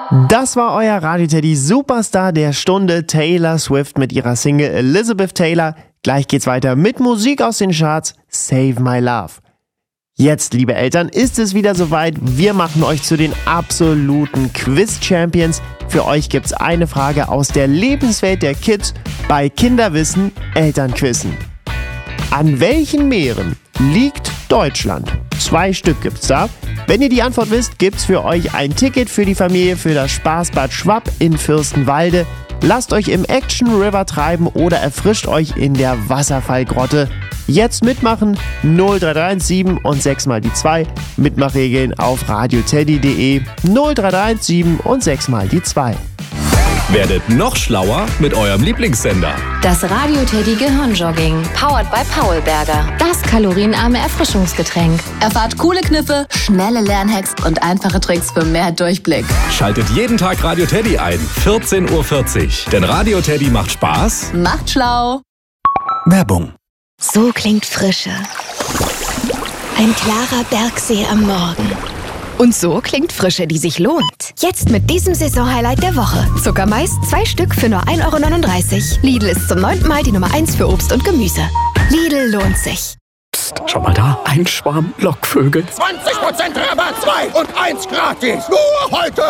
Das war euer Radio-Teddy Superstar der Stunde, Taylor Swift mit ihrer Single Elizabeth Taylor. Gleich geht's weiter mit Musik aus den Charts, Save My Love. Jetzt, liebe Eltern, ist es wieder soweit. Wir machen euch zu den absoluten Quiz-Champions. Für euch gibt's eine Frage aus der Lebenswelt der Kids bei Kinderwissen Elternquizzen. An welchen Meeren liegt Deutschland? 2 Stück gibt's da. Wenn ihr die Antwort wisst, gibt's für euch ein Ticket für die Familie für das Spaßbad Schwapp in Fürstenwalde. Lasst euch im Action River treiben oder erfrischt euch in der Wasserfallgrotte. Jetzt mitmachen 03317 und 6 mal die 2. Mitmachregeln auf radioteddy.de 03317 und 6 mal die 2. Werdet noch schlauer mit eurem Lieblingssender. Das Radio-Teddy Gehirnjogging, powered by Paulberger. Das kalorienarme Erfrischungsgetränk. Erfahrt coole Kniffe, schnelle Lernhacks und einfache Tricks für mehr Durchblick. Schaltet jeden Tag Radio Teddy ein, 14:40 Uhr. Denn Radio Teddy macht Spaß. Macht schlau. Werbung. So klingt Frische. Ein klarer Bergsee am Morgen. Und so klingt Frische, die sich lohnt. Jetzt mit diesem Saisonhighlight der Woche. Zuckermais 2 Stück für nur 1,39 €. Lidl ist zum 9. Mal die Nummer 1 für Obst und Gemüse. Lidl lohnt sich. Psst, schau mal da. Ein Schwarm Lockvögel. 20% Rabatt, 2 und 1 gratis. Nur heute.